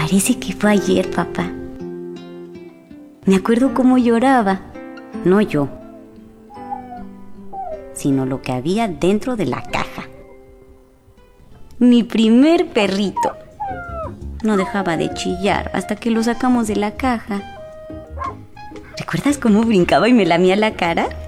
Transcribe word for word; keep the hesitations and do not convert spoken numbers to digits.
Parece que fue ayer, papá. Me acuerdo cómo lloraba. No yo, sino lo que había dentro de la caja. Mi primer perrito. No dejaba de chillar hasta que lo sacamos de la caja. ¿Recuerdas cómo brincaba y me lamía la cara?